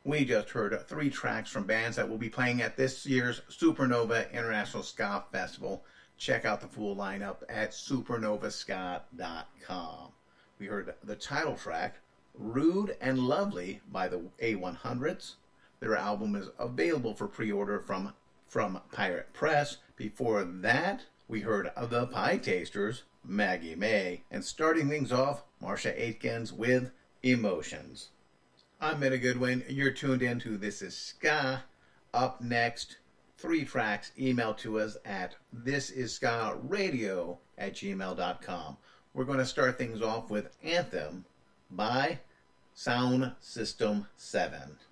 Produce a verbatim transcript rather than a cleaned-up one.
We just heard three tracks from bands that will be playing at this year's Supernova International Ska Festival. Check out the full lineup at supernova ska dot com. We heard the title track, Rude and Lovely, by the A one hundreds. Their album is available for pre-order from, from Pirate Press. Before that, we heard The Pie Tasters, Maggie May. And starting things off, Marcia Aitkins with Emotions. I'm Meta Goodwin. You're tuned in to This Is Ska. Up next, three tracks emailed to us at thisisskaradio at gmail dot com. We're going to start things off with Anthem by Sound System seven.